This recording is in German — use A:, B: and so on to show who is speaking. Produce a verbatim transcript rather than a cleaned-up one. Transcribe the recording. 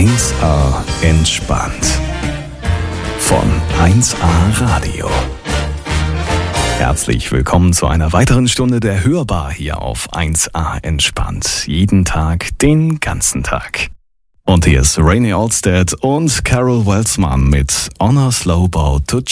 A: eins a entspannt. Von eins a Radio. Herzlich willkommen zu einer weiteren Stunde der Hörbar hier auf eins a entspannt. Jeden Tag, den ganzen Tag. Und hier ist Rainey Alstead und Carol Welsman mit On a Slow Boat to